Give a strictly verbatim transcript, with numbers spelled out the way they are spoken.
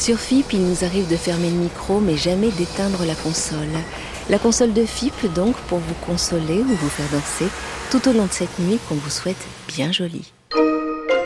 Sur F I P, il nous arrive de fermer le micro, mais jamais d'éteindre la console. La console de F I P, donc, pour vous consoler ou vous faire danser tout au long de cette nuit qu'on vous souhaite bien jolie.